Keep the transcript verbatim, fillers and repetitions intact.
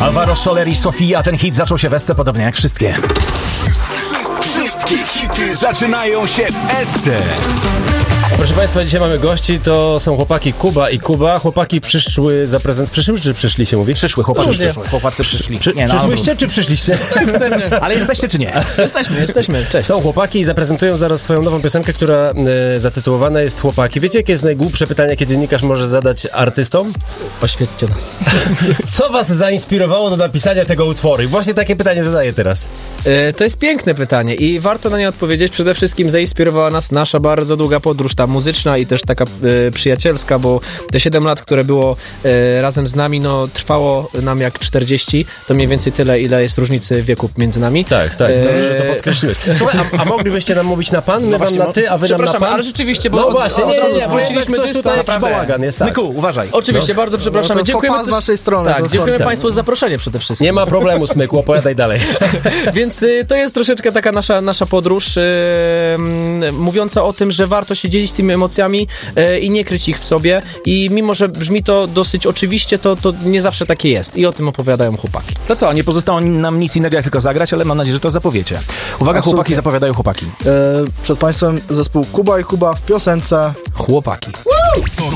Alvaro Soler i Sofia. Ten hit zaczął się w Esce podobnie jak wszystkie. Wszystkie hity zaczynają się w Esce. Proszę Państwa, dzisiaj mamy gości, to są chłopaki Kuba i Kuba. Chłopaki przyszły za prezent. Przyszły czy przyszli się mówi? Przyszły, chłopaki przyszły. Chłopacy przyszli. Przy, nie, no, przyszłyście czy przyszliście? Ale jesteście czy nie? Jesteśmy, jesteśmy. Cześć. Są chłopaki i zaprezentują zaraz swoją nową piosenkę, która e, zatytułowana jest Chłopaki. Wiecie, jakie jest najgłupsze pytanie, jakie dziennikarz może zadać artystom? Oświećcie nas. Co was zainspirowało do napisania tego utworu? I właśnie takie pytanie zadaję teraz. E, to jest piękne pytanie i warto na nie odpowiedzieć. Przede wszystkim zainspirowała nas nasza bardzo długa podróż, ta muzyczna i też taka e, przyjacielska, bo te siedem lat, które było e, razem z nami, no trwało nam jak czterdzieści. To mniej więcej tyle, ile jest różnicy wieków między nami. Tak, tak, E, dobrze, że to podkreśliłeś. Słuchaj, a, a moglibyście nam mówić na pan? My No wam właśnie, na ty, a wy nam na Przepraszam, pan? ale rzeczywiście, bo No od, właśnie, od nie, razu nie, nie, spłaciliśmy bo ktoś tutaj dystans. jakiś bałagan jest, tak. Myku, uważaj. Oczywiście, bardzo przepraszamy. No to dziękujemy faux pas z też, waszej strony, tak, to dziękujemy sorry. Państwu za zaproszenie przede wszystkim. Nie ma problemu, Smyku, opowiadaj dalej. Więc y, to jest troszeczkę taka nasza, nasza podróż y, y, mówiąca o tym, że warto się dzielić tymi emocjami y, i nie kryć ich w sobie. I mimo, że brzmi to dosyć oczywiście, to, to nie zawsze takie jest. I o tym opowiadają chłopaki. To co, nie pozostało nam nic innego jak tylko zagrać, ale mam nadzieję, że to zapowiecie. Uwaga, Absolutnie. chłopaki zapowiadają chłopaki. E, przed Państwem zespół Kuba i Kuba w piosence Chłopaki. Woo!